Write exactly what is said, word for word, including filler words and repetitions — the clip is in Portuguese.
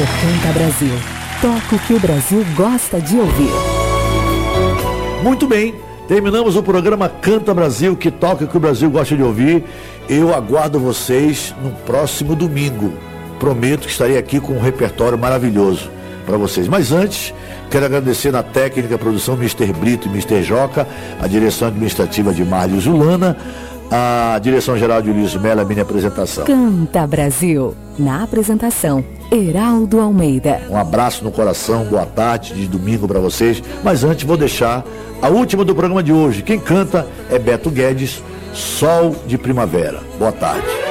Canta Brasil. Toca o que o Brasil gosta de ouvir. Muito bem, terminamos o programa Canta Brasil, que toca o que o Brasil gosta de ouvir. Eu aguardo vocês no próximo domingo. Prometo que estarei aqui com um repertório maravilhoso para vocês. Mas antes, quero agradecer na técnica, produção, mister Brito e mister Joca, a direção administrativa de Mário Zulana, a direção geral de Luiz Melo, a minha apresentação. Canta Brasil. Na apresentação, Heraldo Almeida. Um abraço no coração, boa tarde de domingo para vocês. Mas antes vou deixar a última do programa de hoje. Quem canta é Beto Guedes, Sol de Primavera. Boa tarde.